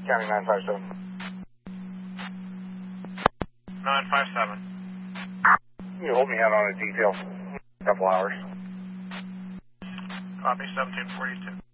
County 957. 957. You hold me out on a detail. A couple hours. Copy 1742.